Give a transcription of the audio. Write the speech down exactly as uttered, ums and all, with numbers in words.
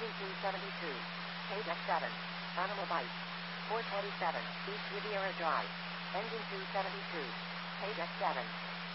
Engine two seventy-two. Page F seven. Animal Bites. four twenty-seven. East Riviera Drive. Engine two seventy-two. Page F seven.